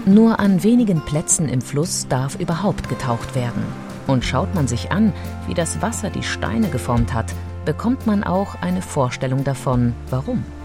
Nur an wenigen Plätzen im Fluss darf überhaupt getaucht werden. Und schaut man sich an, wie das Wasser die Steine geformt hat, bekommt man auch eine Vorstellung davon, warum.